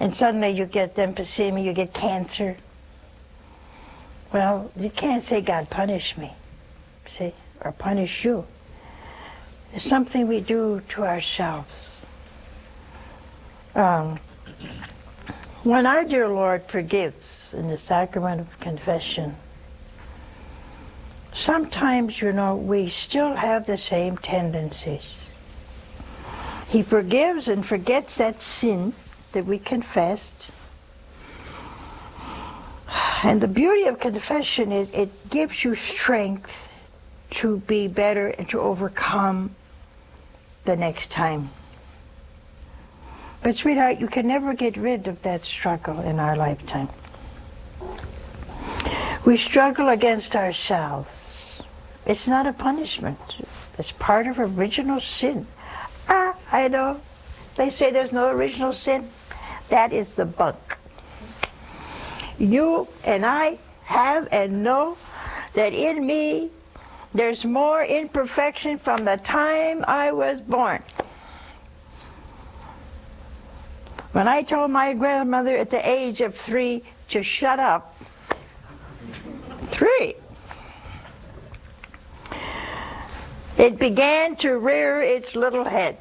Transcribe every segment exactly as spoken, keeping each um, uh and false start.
and suddenly you get emphysema, you get cancer. Well, you can't say God punished me, see, or punish you. It's something we do to ourselves. Um, when our dear Lord forgives in the sacrament of confession, sometimes, you know, we still have the same tendencies. He forgives and forgets that sin that we confessed. And the beauty of confession is it gives you strength to be better and to overcome the next time. But sweetheart, you can never get rid of that struggle in our lifetime. We struggle against ourselves. It's not a punishment. It's part of original sin. Ah, I know. They say there's no original sin. That is the bunk. You and I have and know that in me there's more imperfection from the time I was born. When I told my grandmother at the age of three to shut up, three, it began to rear its little head.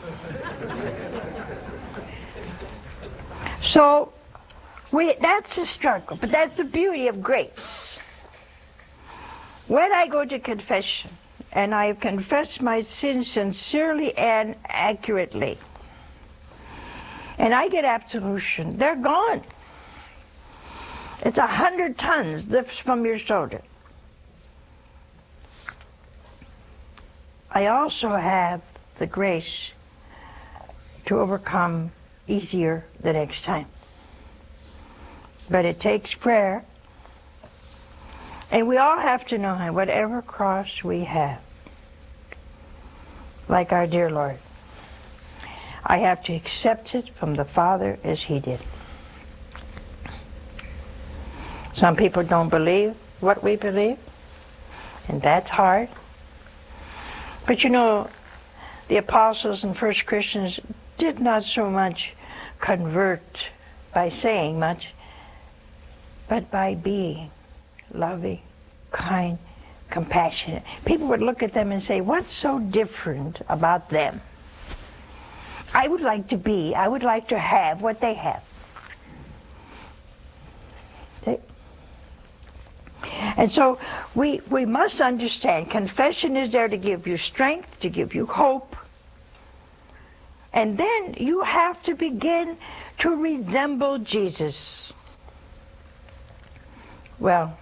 So, we, that's the struggle, but that's the beauty of grace. When I go to confession, and I confess my sins sincerely and accurately, and I get absolution, they're gone. It's a hundred tons lifts from your shoulder. I also have the grace to overcome easier the next time. But it takes prayer. And we all have to know whatever cross we have, like our dear Lord, I have to accept it from the Father as He did. Some people don't believe what we believe, and that's hard. But you know, the apostles and first Christians did not so much convert by saying much, but by being loving, kind, compassionate. People would look at them and say, what's so different about them? I would like to be, I would like to have what they have. They, and so we, we must understand confession is there to give you strength, to give you hope. And then you have to begin to resemble Jesus. Well,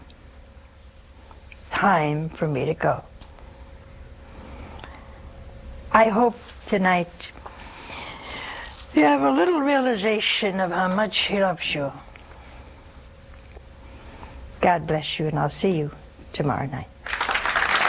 time for me to go. I hope tonight you have a little realization of how much He loves you. God bless you, and I'll see you tomorrow night.